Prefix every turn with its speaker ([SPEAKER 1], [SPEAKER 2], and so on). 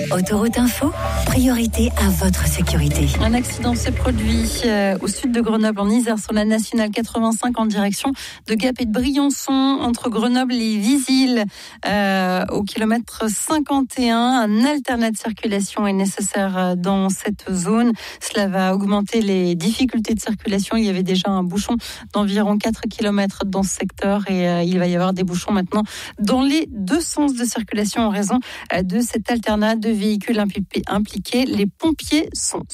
[SPEAKER 1] Autoroute Info, priorité à votre sécurité.
[SPEAKER 2] Un accident s'est produit au sud de Grenoble, en Isère, sur la nationale 85 en direction de Gap et de Briançon, entre Grenoble et Visil, au kilomètre 51. Un alternat de circulation est nécessaire dans cette zone. Cela va augmenter les difficultés de circulation. Il y avait déjà un bouchon d'environ 4 km dans ce secteur et il va y avoir des bouchons maintenant dans les deux sens de circulation en raison de cet alternat de véhicules impliqués. Les pompiers sont